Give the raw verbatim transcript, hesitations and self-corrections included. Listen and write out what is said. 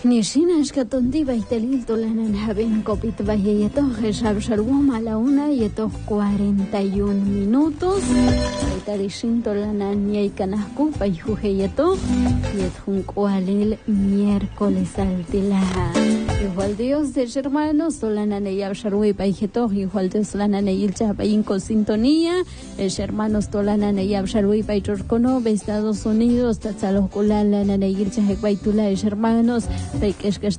Nishina Shkatondiva y Telil Tolanan Haben Copit Vallayeto, Shabshalwom a la una y etos cuarenta y un minutos. Tarishin Tolanan Yaikanasku, Payhujeyeto, Yethun Kualil, miércoles altila. Igual Dios de hermanos, Tolanan y Absharwi Payjeto, igual Dios Lanan y Ilcha Payinco Sintonía, es hermanos Tolanan y Absharwi Paychorcono, Estados Unidos, Tatzalokulala, Nana y Ilcha Hekbaitula, es hermanos.